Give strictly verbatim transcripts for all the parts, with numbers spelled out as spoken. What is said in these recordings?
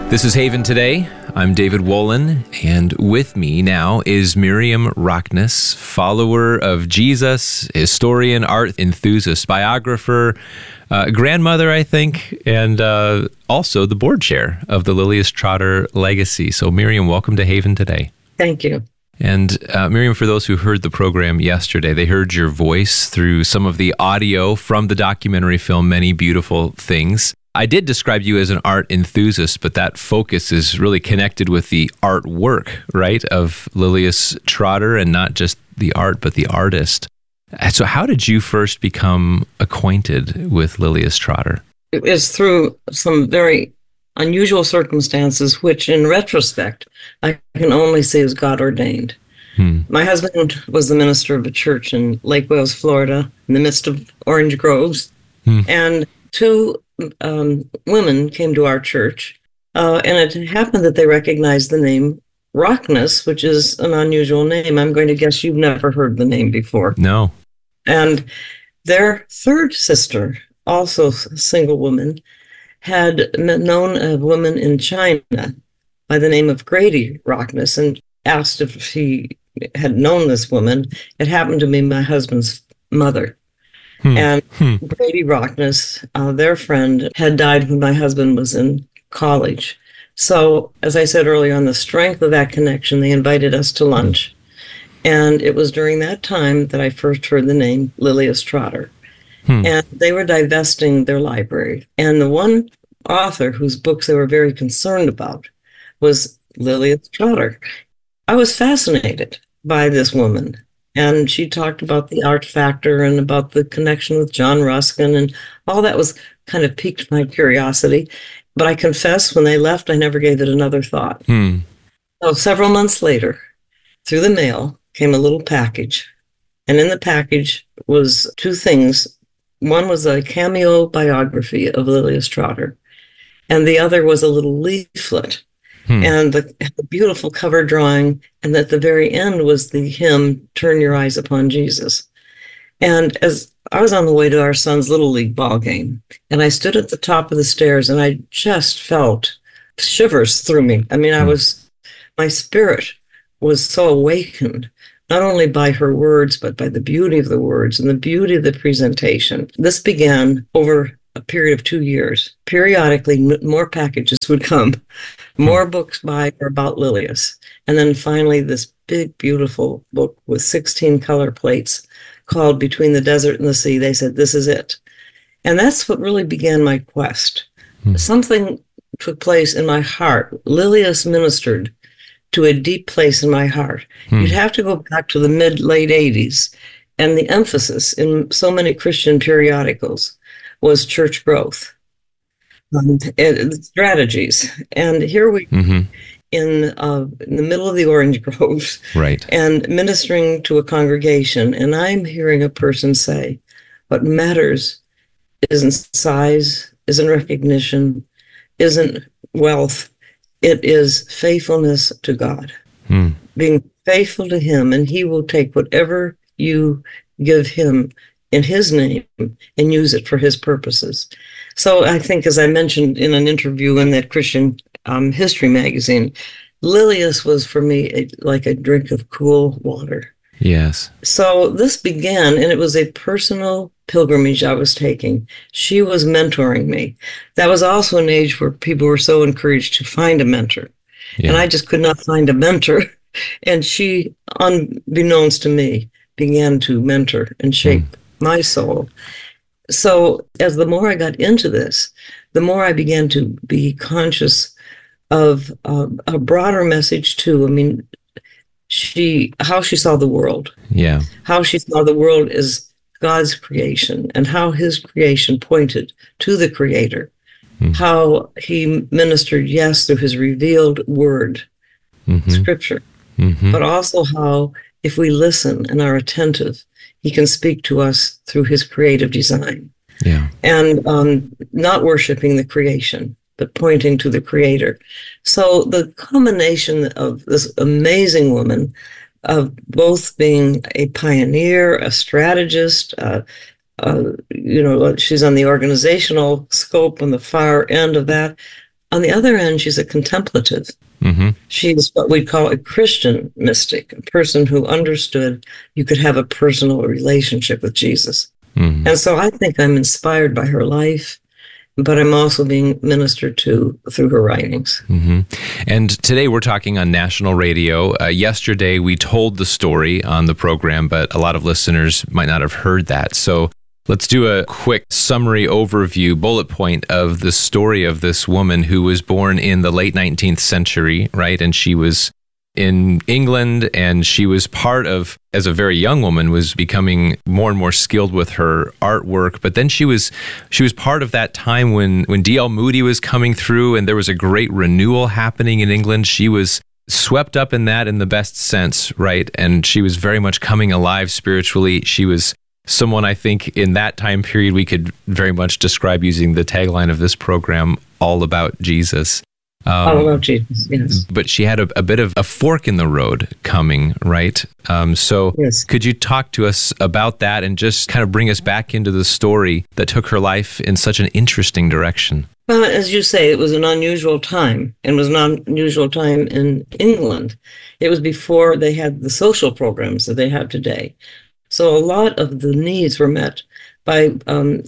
This is Haven Today. I'm David Wolin, and with me now is Miriam Rockness, follower of Jesus, historian, art enthusiast, biographer, uh, grandmother, I think, and uh, also the board chair of the Lilias Trotter Legacy. So, Miriam, welcome to Haven Today. Thank you. And uh, Miriam, for those who heard the program yesterday, they heard your voice through some of the audio from the documentary film, Many Beautiful Things. I did describe you as an art enthusiast, but that focus is really connected with the artwork, right, of Lilias Trotter, and not just the art, but the artist. So how did you first become acquainted with Lilias Trotter? It was through some very unusual circumstances, which in retrospect, I can only say is God ordained. Hmm. My husband was the minister of a church in Lake Wales, Florida, in the midst of orange groves, hmm. and two Um, women came to our church, uh, and it happened that they recognized the name Rockness, which is an unusual name. I'm going to guess you've never heard the name before. No. And their third sister, also a single woman, had known a woman in China by the name of Grady Rockness and asked if he had known this woman. It happened to be my husband's mother. Hmm. And hmm. Grady Rockness, uh, their friend, had died when my husband was in college. So, as I said earlier, on the strength of that connection, they invited us to lunch. And it was during that time that I first heard the name Lilias Trotter. Hmm. And they were divesting their library. And the one author whose books they were very concerned about was Lilias Trotter. I was fascinated by this woman. And she talked about the art factor and about the connection with John Ruskin, and all that was kind of piqued my curiosity. But I confess, when they left, I never gave it another thought. Hmm. So several months later, through the mail, came a little package. And in the package was two things. One was a cameo biography of Lilias Trotter, and the other was a little leaflet. Hmm. And the, the beautiful cover drawing, and at the very end was the hymn, Turn Your Eyes Upon Jesus. And as I was on the way to our son's Little League ball game, and I stood at the top of the stairs, and I just felt shivers through me. I mean, hmm. I was, my spirit was so awakened, not only by her words, but by the beauty of the words and the beauty of the presentation. This began over a period of two years. Periodically, more packages would come, more books by or about Lilias. And then finally, this big, beautiful book with sixteen color plates called Between the Desert and the Sea. They said, this is it. And that's what really began my quest. Hmm. Something took place in my heart. Lilias ministered to a deep place in my heart. Hmm. You'd have to go back to the mid-late eighties, and the emphasis in so many Christian periodicals was church growth, um, and strategies. And here we mm-hmm. in, uh, in the middle of the orange groves, right, and ministering to a congregation, and I'm hearing a person say, what matters isn't size, isn't recognition, isn't wealth, it is faithfulness to God. Hmm. Being faithful to Him, and He will take whatever you give Him in His name and use it for His purposes. So I think, as I mentioned in an interview in that Christian um, history magazine, Lilias was for me a, like a drink of cool water. Yes. So this began, and it was a personal pilgrimage I was taking. She was mentoring me. That was also an age where people were so encouraged to find a mentor. Yeah. And I just could not find a mentor. And she, unbeknownst to me, began to mentor and shape mm. my soul. So as the more I got into this, the more I began to be conscious of uh, a broader message too. I mean, she, how she saw the world. Yeah. How she saw the world as God's creation, and how His creation pointed to the Creator. Mm. How He ministered, yes, through His revealed word, mm-hmm. Scripture, mm-hmm. but also how, if we listen and are attentive, He can speak to us through His creative design. Yeah. And um, not worshiping the creation, but pointing to the Creator. So the combination of this amazing woman, of both being a pioneer, a strategist, uh, uh, you know, she's on the organizational scope on the far end of that, On the other end, she's a contemplative. Mm-hmm. She's what we'd call a Christian mystic, a person who understood you could have a personal relationship with Jesus. Mm-hmm. And so I think I'm inspired by her life, but I'm also being ministered to through her writings. Mm-hmm. And today we're talking on national radio. Uh, yesterday we told the story on the program, but a lot of listeners might not have heard that. So let's do a quick summary overview, bullet point of the story of this woman who was born in the late nineteenth century, right? And she was in England, and she was part of, as a very young woman, was becoming more and more skilled with her artwork. But then she was she was part of that time when, when D L Moody was coming through, and there was a great renewal happening in England. She was swept up in that in the best sense, right? And she was very much coming alive spiritually. She was someone, I think, in that time period, we could very much describe using the tagline of this program, all about Jesus. Um, all about Jesus, yes. But she had a, a bit of a fork in the road coming, right? Um, so yes. Could you talk to us about that and just kind of bring us back into the story that took her life in such an interesting direction? Well, as you say, it was an unusual time, and was an unusual time in England. It was before they had the social programs that they have today. So a lot of the needs were met by um,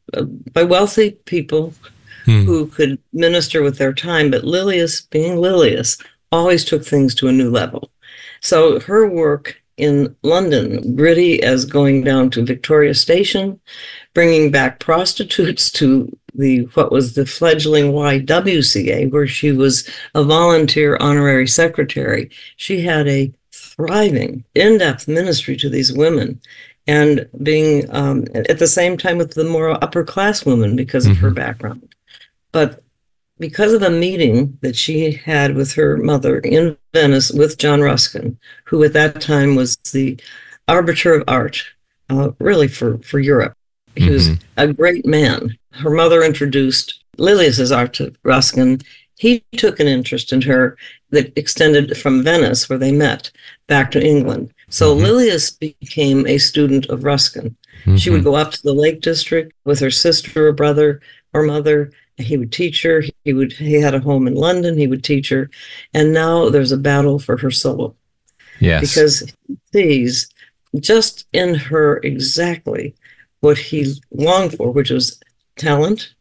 by wealthy people hmm. who could minister with their time. But Lilias, being Lilias, always took things to a new level. So her work in London, gritty as going down to Victoria Station, bringing back prostitutes to the what was the fledgling Y W C A, where she was a volunteer honorary secretary. She had a thriving, in-depth ministry to these women, and being um, at the same time with the more upper-class women because of mm-hmm. her background. But because of a meeting that she had with her mother in Venice with John Ruskin, who at that time was the arbiter of art, uh, really for, for Europe. He mm-hmm. was a great man. Her mother introduced Lilias's art to Ruskin. He took an interest in her that extended from Venice, where they met, back to England. So mm-hmm. Lilias became a student of Ruskin. Mm-hmm. She would go up to the Lake District with her sister or brother or mother. He would teach her. He would. He had a home in London. He would teach her. And now there's a battle for her soul. Yes. Because he sees just in her exactly what he longed for, which was talent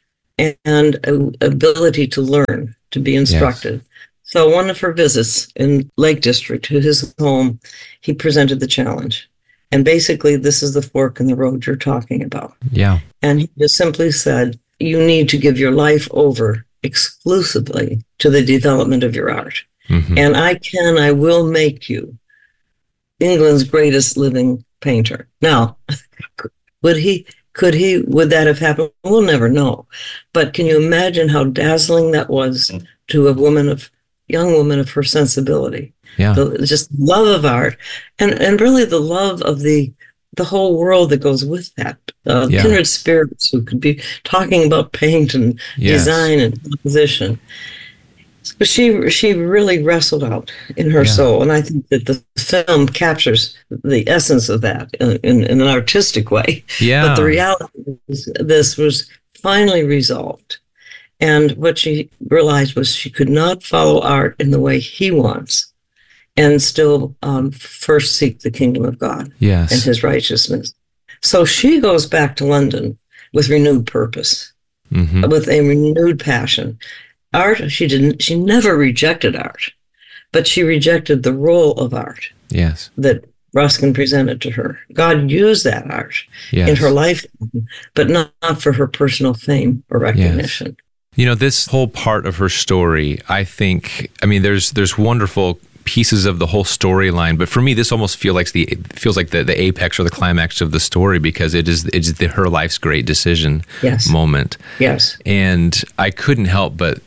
and ability to learn, to be instructed. Yes. So one of her visits in Lake District to his home, he presented the challenge. And basically, this is the fork in the road you're talking about. Yeah. And he just simply said, you need to give your life over exclusively to the development of your art. Mm-hmm. And I can, I will make you England's greatest living painter. Now, would he... Could he, would that have happened? We'll never know. But can you imagine how dazzling that was to a woman of, young woman of her sensibility? Yeah. The, just love of art, and, and really the love of the, the whole world that goes with that. Uh, yeah. Kindred spirits who could be talking about paint and yes. design and composition. But she she really wrestled out in her yeah. soul, and I think that the film captures the essence of that in, in, in an artistic way. Yeah. But the reality is this was finally resolved, and what she realized was she could not follow art in the way he wants, and still um, first seek the kingdom of God yes. and His righteousness. So she goes back to London with renewed purpose, mm-hmm. with a renewed passion. Art, she didn't, she never rejected art, but she rejected the role of art yes. that Ruskin presented to her. God used that art yes. in her life, but not, not for her personal fame or recognition. Yes. You know, this whole part of her story, I think, I mean, there's there's wonderful pieces of the whole storyline, but for me, this almost feel like the feels like the, the apex or the climax of the story, because it is it's the, her life's great decision yes. moment. Yes. And I couldn't help but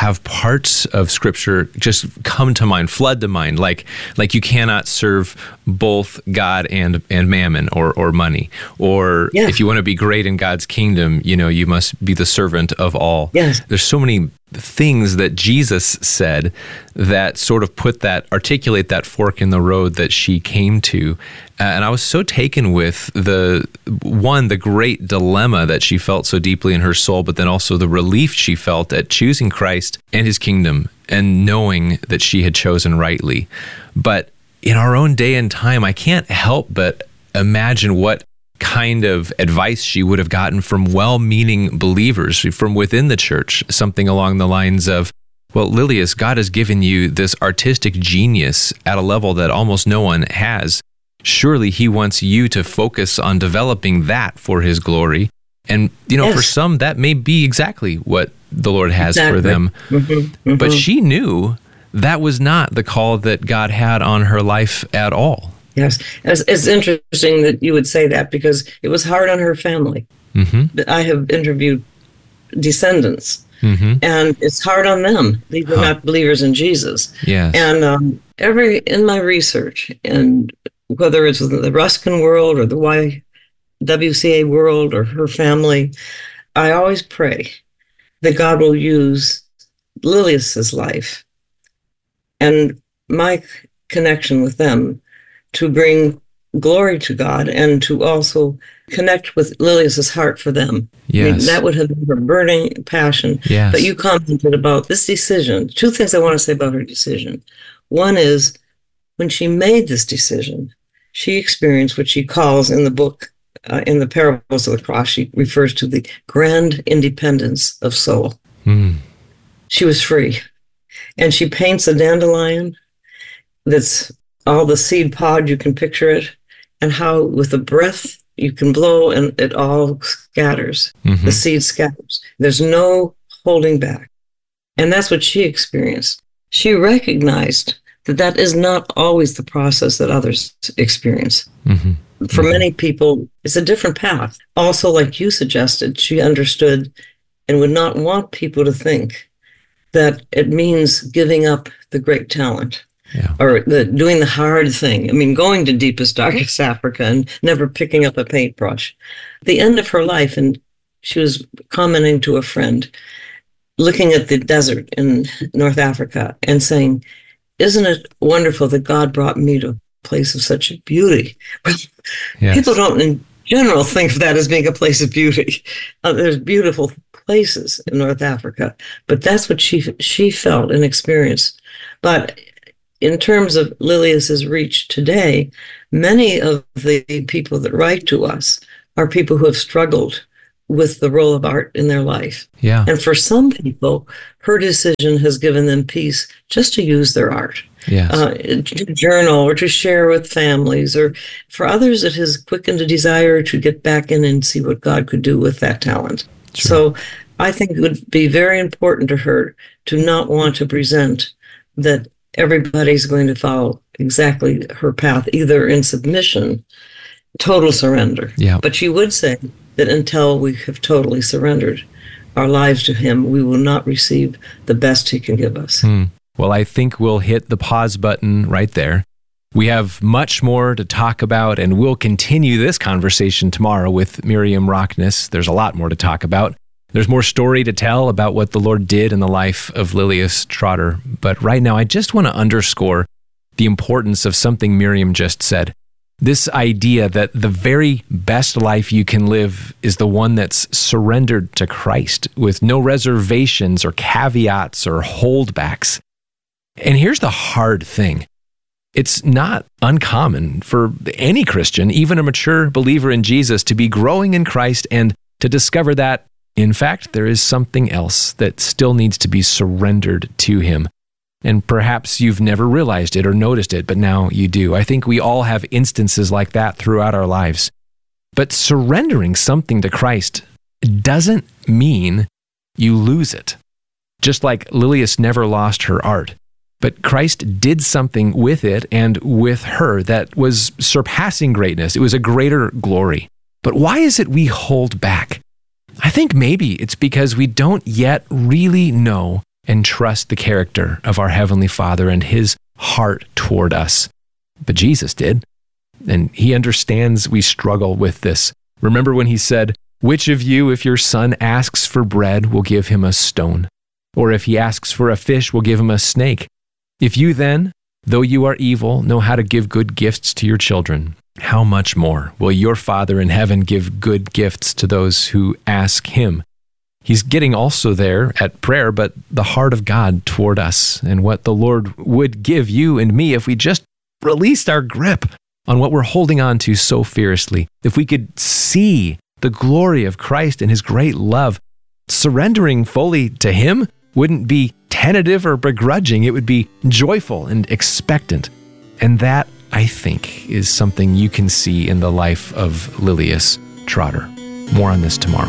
have parts of Scripture just come to mind, flood to mind, like like you cannot serve both God and and mammon or or money, or yeah. if you want to be great in God's kingdom, you know, you must be the servant of all. Yes. There's so many things that Jesus said that sort of put that, articulate that fork in the road that she came to. Uh, and I was so taken with the, one, the great dilemma that she felt so deeply in her soul, but then also the relief she felt at choosing Christ and his kingdom and knowing that she had chosen rightly. But in our own day and time, I can't help but imagine what kind of advice she would have gotten from well-meaning believers from within the church, something along the lines of, well, Lilias, God has given you this artistic genius at a level that almost no one has. Surely he wants you to focus on developing that for his glory. And, you know, yes. for some, that may be exactly what the Lord has exactly. for them. Mm-hmm. Mm-hmm. But she knew that was not the call that God had on her life at all. Yes, it's, it's interesting that you would say that, because it was hard on her family. Mm-hmm. I have interviewed descendants, mm-hmm. and it's hard on them. They were huh. not believers in Jesus. Yes. And um, every in my research, and whether it's in the Ruskin world or the Y W C A world or her family, I always pray that God will use Lilias's life and my connection with them to bring glory to God and to also connect with Lilias's heart for them. Yes. I mean, that would have been her burning passion. Yes. But you commented about this decision. Two things I want to say about her decision. One is, when she made this decision, she experienced what she calls in the book, uh, in the Parables of the Cross, she refers to the grand independence of soul. Mm. She was free. And she paints a dandelion that's all the seed pod, you can picture it, and how with a breath you can blow and it all scatters. Mm-hmm. The seed scatters. There's no holding back. And that's what she experienced. She recognized that that is not always the process that others experience. Mm-hmm. For mm-hmm. many people, it's a different path. Also, like you suggested, she understood and would not want people to think that it means giving up the great talent. Yeah. Or the, doing the hard thing. I mean, going to deepest, darkest Africa and never picking up a paintbrush. At the end of her life, and she was commenting to a friend, looking at the desert in North Africa and saying, isn't it wonderful that God brought me to a place of such beauty? Yes. People don't in general think of that as being a place of beauty. Uh, there's beautiful places in North Africa, but that's what she she felt and experienced. But in terms of Lilias's reach today, many of the people that write to us are people who have struggled with the role of art in their life. Yeah. And for some people, her decision has given them peace just to use their art. Yes. Uh, to journal or to share with families. Or for others, it has quickened a desire to get back in and see what God could do with that talent. Sure. So I think it would be very important to her to not want to present that everybody's going to follow exactly her path, either in submission, total surrender. Yeah. But she would say that until we have totally surrendered our lives to him, we will not receive the best he can give us. Hmm. Well, I think we'll hit the pause button right there. We have much more to talk about, and we'll continue this conversation tomorrow with Miriam Rockness. There's a lot more to talk about. There's more story to tell about what the Lord did in the life of Lilias Trotter. But right now, I just want to underscore the importance of something Miriam just said. This idea that the very best life you can live is the one that's surrendered to Christ with no reservations or caveats or holdbacks. And here's the hard thing. It's not uncommon for any Christian, even a mature believer in Jesus, to be growing in Christ and to discover that, in fact, there is something else that still needs to be surrendered to him. And perhaps you've never realized it or noticed it, but now you do. I think we all have instances like that throughout our lives. But surrendering something to Christ doesn't mean you lose it. Just like Lilias never lost her art. But Christ did something with it and with her that was surpassing greatness. It was a greater glory. But why is it we hold back? I think maybe it's because we don't yet really know and trust the character of our Heavenly Father and His heart toward us. But Jesus did, and He understands we struggle with this. Remember when He said, "Which of you, if your son asks for bread, will give him a stone? Or if he asks for a fish, will give him a snake? If you then, though you are evil, know how to give good gifts to your children, how much more will your Father in heaven give good gifts to those who ask Him?" He's getting also there at prayer, but the heart of God toward us and what the Lord would give you and me if we just released our grip on what we're holding on to so fiercely. If we could see the glory of Christ and His great love, surrendering fully to Him wouldn't be tentative or begrudging. It would be joyful and expectant. And that, I think, is something you can see in the life of Lilias Trotter. More on this tomorrow.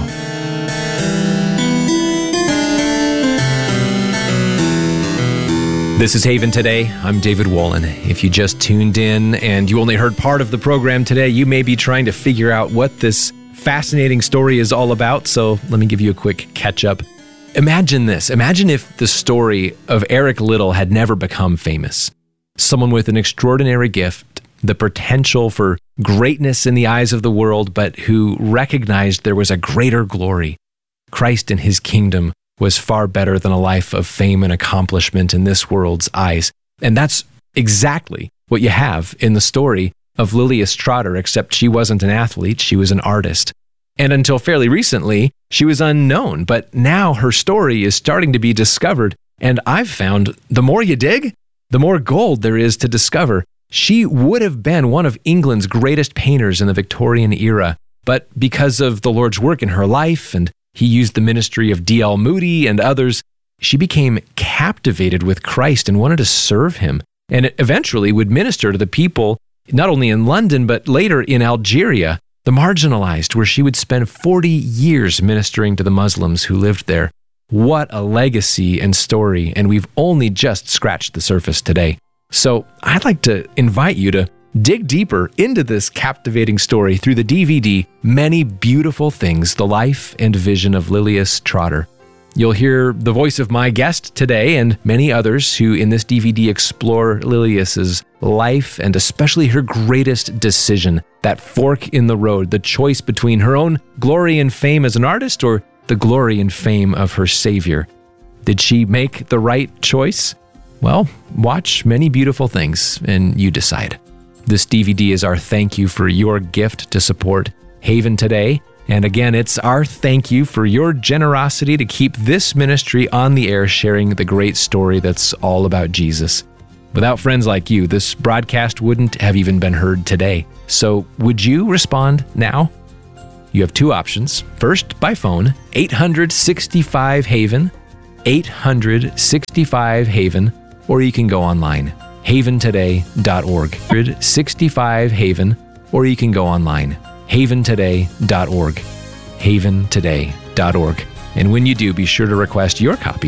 This is Haven Today. I'm David Wolin. If you just tuned in and you only heard part of the program today, you may be trying to figure out what this fascinating story is all about, so let me give you a quick catch-up. Imagine this. Imagine if the story of Eric Liddell had never become famous. Someone with an extraordinary gift, the potential for greatness in the eyes of the world, but who recognized there was a greater glory. Christ and His kingdom was far better than a life of fame and accomplishment in this world's eyes. And that's exactly what you have in the story of Lilias Trotter, except she wasn't an athlete, she was an artist. And until fairly recently, she was unknown, but now her story is starting to be discovered. And I've found the more you dig, the more gold there is to discover. She would have been one of England's greatest painters in the Victorian era, but because of the Lord's work in her life, and He used the ministry of D L Moody and others, she became captivated with Christ and wanted to serve Him, and eventually would minister to the people, not only in London, but later in Algeria, the marginalized, where she would spend forty years ministering to the Muslims who lived there. What a legacy and story, and we've only just scratched the surface today. So I'd like to invite you to dig deeper into this captivating story through the D V D, Many Beautiful Things, The Life and Vision of Lilias Trotter. You'll hear the voice of my guest today and many others who in this D V D explore Lilias's life and especially her greatest decision, that fork in the road, the choice between her own glory and fame as an artist or the glory and fame of her Savior. Did she make the right choice? Well, watch Many Beautiful Things and you decide. This D V D is our thank you for your gift to support Haven Today. And again, it's our thank you for your generosity to keep this ministry on the air, sharing the great story that's all about Jesus. Without friends like you, this broadcast wouldn't have even been heard today. So would you respond now? You have two options. First, by phone, eight hundred sixty-five Haven, eight hundred sixty-five Haven, or you can go online, haven today dot org. eight hundred sixty-five Haven, or you can go online, haven today dot org, haven today dot org. And when you do, be sure to request your copy